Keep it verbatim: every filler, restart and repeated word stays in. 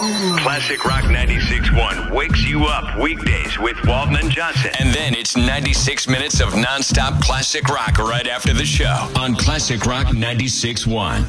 Classic Rock ninety-six point one wakes you up weekdays with Walton and Johnson. And then it's ninety-six minutes of nonstop classic rock right after the show on Classic Rock ninety-six point one.